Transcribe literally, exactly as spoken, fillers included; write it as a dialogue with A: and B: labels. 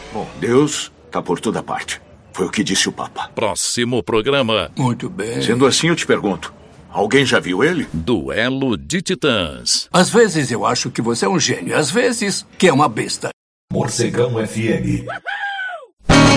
A: Bom, Deus está por toda parte. Foi o que disse o Papa.
B: Próximo programa.
C: Muito bem.
A: Sendo assim, eu te pergunto. Alguém já viu ele?
B: Duelo de Titãs.
C: Às vezes eu acho que você é um gênio. Às vezes que é uma besta.
D: Morcegão F M.